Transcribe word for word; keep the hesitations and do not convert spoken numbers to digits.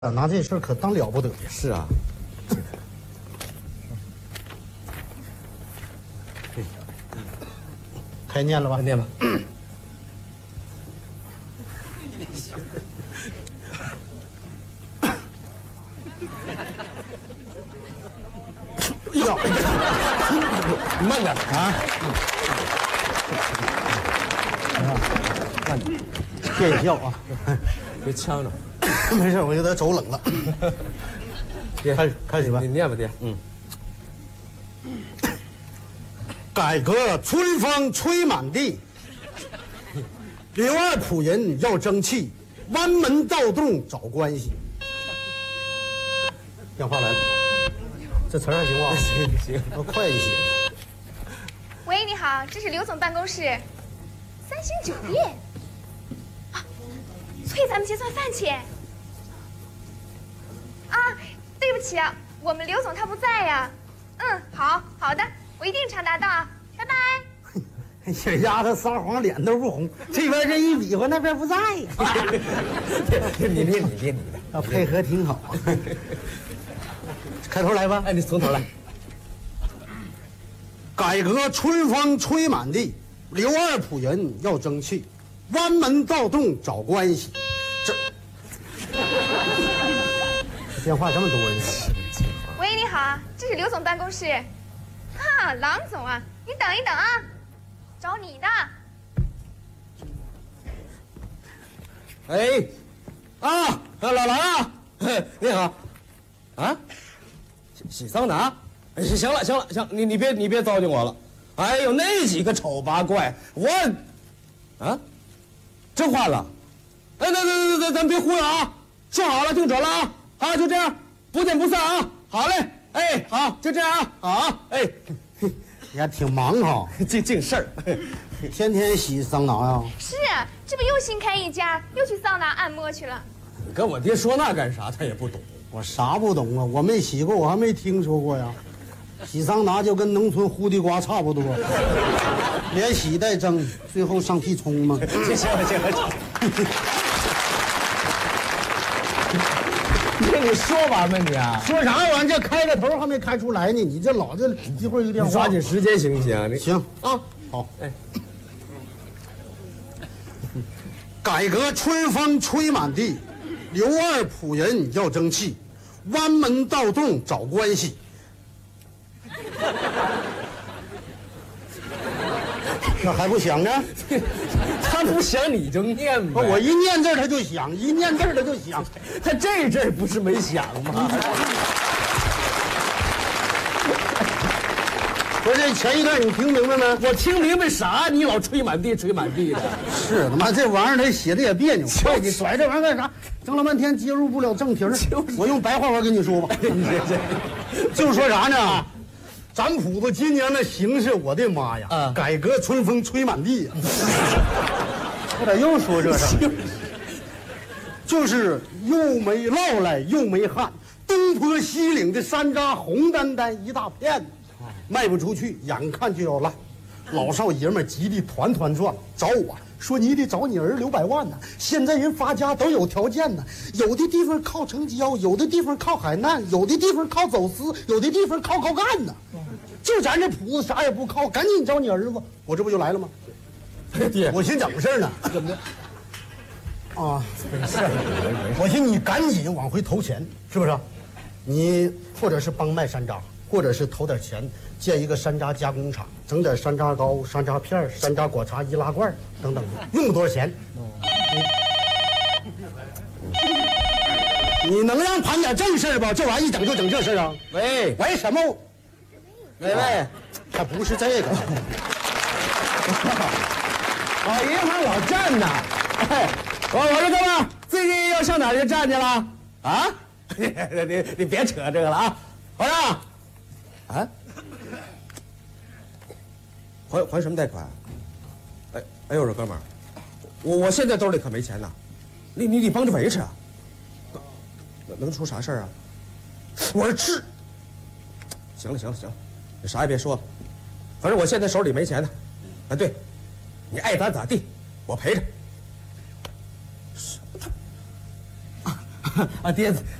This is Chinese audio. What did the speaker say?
拿这事儿可当了不得。 是啊。 开念了吧？ 念吧。 呀， 你慢点啊！ 慢点，见笑啊！ 别呛着。 没事，我有点走冷了。 爹， 开始开始吧。 你念吧，爹。 嗯。改革春风吹满地，刘二仆人要争气，弯门盗洞找关系。电话来了，这词儿还行吧？ 行行， 要快一些。 喂，你好，这是刘总办公室，三星酒店。啊，催咱们结算饭钱。啊，对不起啊，我们刘总他不在呀。嗯，好好的，我一定常达到，拜拜。 小丫头撒谎脸都不红，这边这一比划，那边不在呀。 你念你念你的， 啊，配合挺好。开头来吧。 哎，你从头来。 改革春风吹满地，刘二仆人要争气，弯门盗洞找关系。这电话这么多呢。 喂，你好，这是刘总办公室。啊，郎总啊，你等一等啊，找你的。 哎，啊，老狼啊，你好，啊，洗桑拿，行了行了行，你你别你别糟践我了。哎呦，那几个丑八怪，我，啊，真换了。哎，那那那那咱别忽悠啊，说好了，听准了啊，好，就这样，不见不散啊。好嘞，哎，好，就这样啊，好，哎， 你还挺忙哈， 净净事儿， 天天洗桑拿呀？ 是啊，这不又新开一家，又去桑拿按摩去了。 你跟我爹说那干啥？他也不懂。 我啥不懂啊？我没洗过，我还没听说过呀。洗桑拿就跟农村烀地瓜差不多，连洗带蒸，最后上屁葱嘛。 行行了行了行了。你跟你说完吧你啊？ 说啥玩意儿？这开个头还没开出来呢，你这老这一会儿一个电话。 抓紧时间行不行？你行啊， 好。 哎， 改革春风吹满地，刘二仆人要争气，弯门盗洞找关系。那还不想呢？ 他不想你就念吧。 我一念字他就想，一念字他就想。 他这阵儿不是没想吗？ 不是前一段你听明白没？ 我听明白啥？你老吹满地吹满地的。 是他妈这玩意儿他写的也别扭，快你甩这玩意儿干啥？整了半天接入不了正题儿。我用白话我跟你说吧，就说啥呢？咱铺子今年的形势，我的妈呀！ 啊， 改革春风吹满地呀！我咋又说这事儿？就是又没涝来又没旱，东坡西岭的山楂红丹丹一大片，卖不出去，眼看就要烂。老少爷们急得团团转，找我说你得找你儿留百万呢。现在人发家都有条件呢，有的地方靠城郊，有的地方靠海难，有的地方靠走私，有的地方靠靠干呢。就咱这铺子啥也不靠，赶紧找你儿子，我这不就来了吗？ 爹， 我寻怎么事呢？怎么的？啊，没事，我寻你赶紧往回投钱，是不是？你或者是帮卖山楂，或者是投点钱建一个山楂加工厂，整点山楂糕、山楂片、山楂果茶易拉罐等等，用不多少钱？你能让谈点正事吧？这玩意一整就整这事啊？ 喂喂什么？ 喂喂， 还不是这个。 老银行老站呢。哎，我我说哥们儿，最近要上哪儿去站去了？啊？你你你别扯这个了啊！我说，啊？还还什么贷款？哎哎呦，我说哥们儿，我我现在兜里可没钱呢，你你得帮着维持啊。能能出啥事儿啊？我说治。行了行了行了，你啥也别说了，反正我现在手里没钱呢。啊，对，你爱咋咋地，我陪着。 啊，爹，